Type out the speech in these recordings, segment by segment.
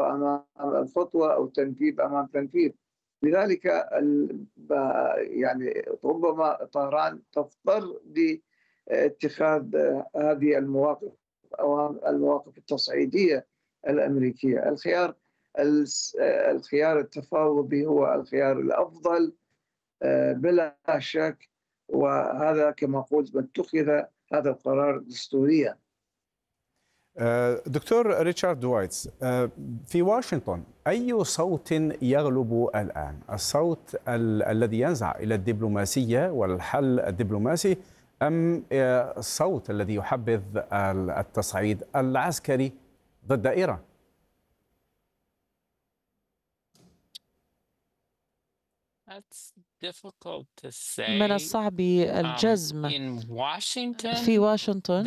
أمام الخطوة أو التنفيذ أمام تنفيذ. لذلك يعني ربما طهران تضطر لاتخاذ هذه المواقف أو المواقف التصعيدية الأمريكية. الخيار التفاوضي هو الخيار الأفضل بلا شك، وهذا كما قلت اتخذ هذا القرار دستوريا. دكتور ريتشارد وايتس، في واشنطن أي صوت يغلب الآن؟ الصوت الذي ينزع إلى الدبلوماسية والحل الدبلوماسي، أم الصوت الذي يحبذ التصعيد العسكري ضد إيران؟ من الصعب الجزم. في واشنطن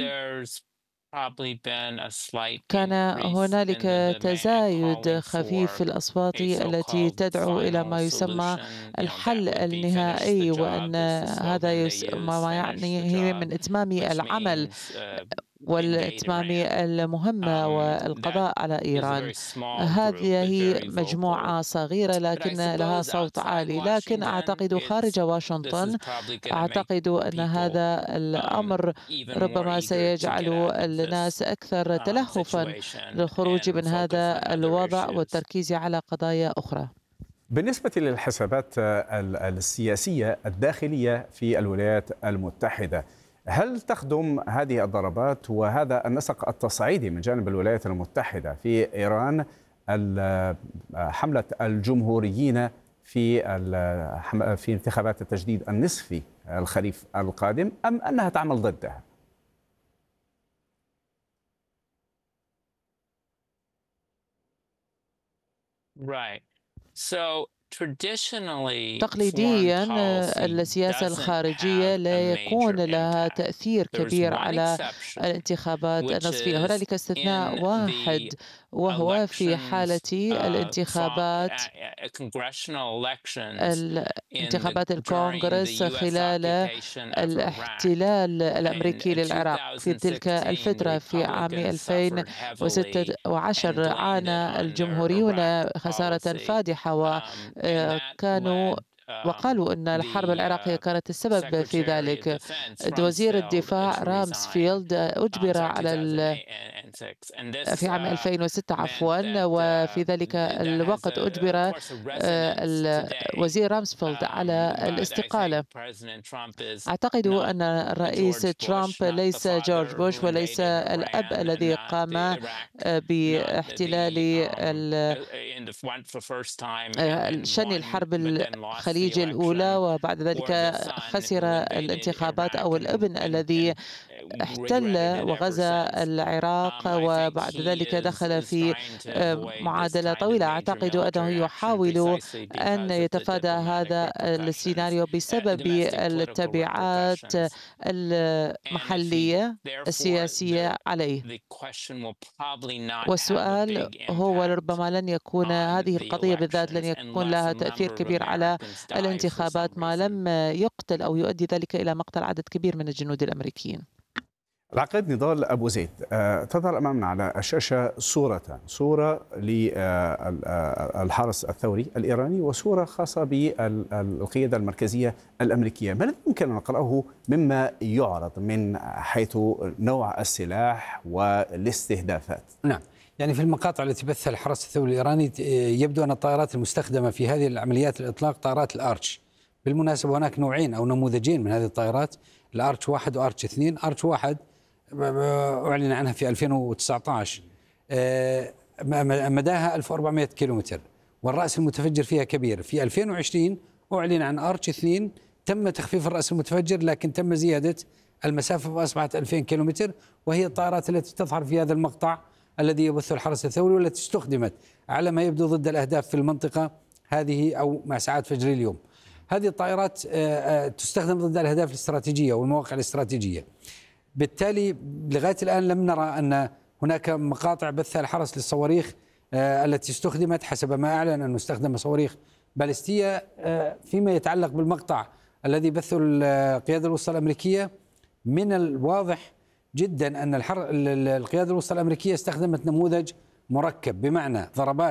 كان هنالك تزايد خفيف في الأصوات التي تدعو إلى ما يسمى الحل النهائي، وأن هذا ما يعنيه من إتمام العمل والإتمام المهمة والقضاء على إيران. هذه مجموعة صغيرة لكن لها صوت عالي، لكن أعتقد خارج واشنطن أعتقد أن هذا الأمر ربما سيجعل الناس أكثر تلهفا للخروج من هذا الوضع والتركيز على قضايا أخرى. بالنسبة للحسابات السياسية الداخلية في الولايات المتحدة، هل تخدم هذه الضربات وهذا النسق التصعيدي من جانب الولايات المتحدة في إيران حملة الجمهوريين في انتخابات التجديد النصفي الخريف القادم، أم أنها تعمل ضدها؟ تقليديا السياسة الخارجية لا يكون لها تأثير كبير على الانتخابات النصفية. هنالك استثناء واحد، وهو في حالة الانتخابات الكونغرس خلال الاحتلال الأمريكي للعراق في تلك الفترة. في عام 2016 عانى الجمهوريون خسارة فادحة، وكانوا وقالوا أن الحرب العراقية كانت السبب في ذلك. وزير الدفاع رامسفيلد أجبر على في عام 2006 وفي ذلك الوقت أجبر وزير رامسفيلد على الاستقالة. أعتقد أن الرئيس ترامب ليس جورج بوش وليس الأب الذي قام باحتلال شن الحرب الخليج الأولى وبعد ذلك خسر الانتخابات، أو الابن الذي احتل وغزا العراق وبعد ذلك دخل في معادلة طويلة. أعتقد أنه يحاول أن يتفادى هذا السيناريو بسبب التبعات المحلية السياسية عليه. والسؤال هو ربما لن يكون هذه القضية بالذات لن يكون لها تأثير كبير على الانتخابات ما لم يقتل أو يؤدي ذلك إلى مقتل عدد كبير من الجنود الأمريكيين. العقيد نضال أبو زيد، تظهر أمامنا على الشاشة صورة للحرس الثوري الإيراني وصورة خاصة بالقيادة المركزية الأمريكية. ما الذي يمكن أن نقرأه مما يعرض من حيث نوع السلاح والاستهدافات؟ نعم، يعني في المقاطع التي بثها الحرس الثوري الإيراني يبدو أن الطائرات المستخدمة في هذه العمليات الإطلاق طائرات الآرتش. بالمناسبة هناك نوعين أو نموذجين من هذه الطائرات، الآرتش 1 وآرتش 2. آرتش 1 أعلن عنها في 2019، مداها 1400 كيلومتر والرأس المتفجر فيها كبير. في 2020 أعلن عن آرتش 2، تم تخفيف الرأس المتفجر لكن تم زيادة المسافة وأصبحت 2000 كيلومتر، وهي الطائرات التي تظهر في هذا المقطع الذي يبثه الحرس الثوري والتي استخدمت على ما يبدو ضد الأهداف في المنطقة هذه أو مع ساعات فجر اليوم. هذه الطائرات تستخدم ضد الأهداف الاستراتيجية والمواقع الاستراتيجية. بالتالي لغاية الآن لم نرى أن هناك مقاطع بثها الحرس للصواريخ التي استخدمت، حسب ما أعلن أنه استخدم صواريخ باليستية. فيما يتعلق بالمقطع الذي بثه القيادة الوسطى الأمريكية، من الواضح جدا أن القيادة الوسطى الأمريكية استخدمت نموذج مركب، بمعنى ضربات